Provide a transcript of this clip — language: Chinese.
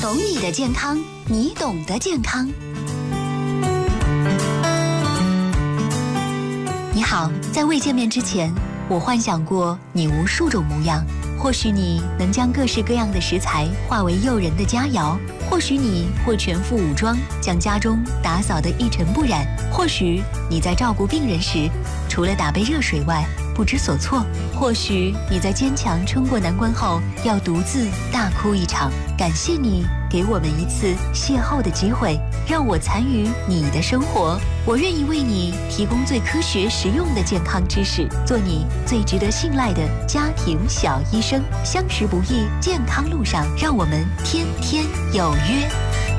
懂你的健康，你懂的健康。你好，在未见面之前，我幻想过你无数种模样。或许你能将各式各样的食材化为诱人的佳肴，或许你会全副武装，将家中打扫得一尘不染，或许你在照顾病人时，除了打杯热水外不知所措，或许你在坚强撑过难关后要独自大哭一场。感谢你给我们一次邂逅的机会，让我参与你的生活。我愿意为你提供最科学实用的健康知识，做你最值得信赖的家庭小医生。相识不易，健康路上，让我们天天有约。